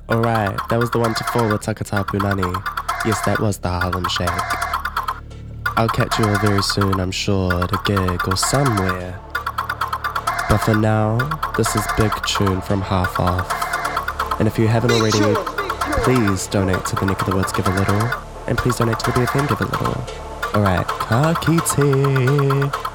Alright, that was the one to follow Takata Punani. Yes, that was the Harlem Shake. I'll catch you all very soon, I'm sure, at a gig or somewhere. But for now, this is Big Tune from Half Off. And if you haven't already, please donate to the Neck of the Woods Give a Little. And please donate to the BFM Give a Little. Alright, ka kite.